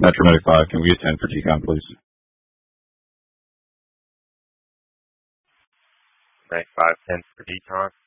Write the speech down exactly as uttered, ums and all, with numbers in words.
Metro Medic five, can we get ten for G COM, please? Medic five, ten for D COM.